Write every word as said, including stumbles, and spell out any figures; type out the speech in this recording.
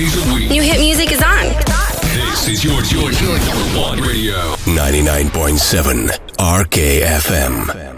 days a week. New hit music is on. This is your, your, your number one radio. ninety-nine point seven R K F M.